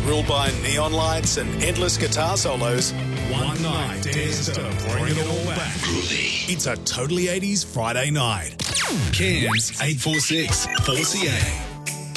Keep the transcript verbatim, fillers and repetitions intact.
ruled by neon lights and endless guitar solos, one night dares to bring it all back. It's a Totally eighties Friday night. Cairns eight four six four C A.